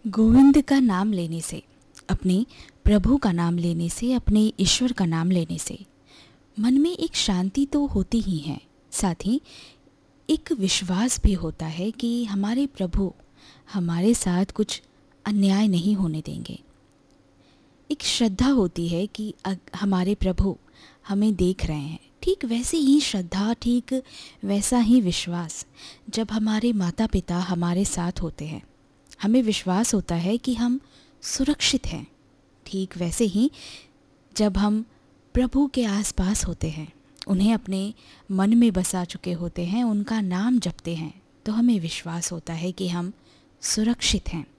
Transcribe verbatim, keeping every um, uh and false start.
गोविंद का नाम लेने से, अपने प्रभु का नाम लेने से, अपने ईश्वर का नाम लेने से मन में एक शांति तो होती ही है, साथ ही एक विश्वास भी होता है कि हमारे प्रभु हमारे साथ कुछ अन्याय नहीं होने देंगे। एक श्रद्धा होती है कि हमारे प्रभु हमें देख रहे हैं। ठीक वैसे ही श्रद्धा, ठीक वैसा ही विश्वास जब हमारे माता पिता हमारे साथ होते हैं, हमें विश्वास होता है कि हम सुरक्षित हैं। ठीक वैसे ही जब हम प्रभु के आसपास होते हैं, उन्हें अपने मन में बसा चुके होते हैं, उनका नाम जपते हैं, तो हमें विश्वास होता है कि हम सुरक्षित हैं।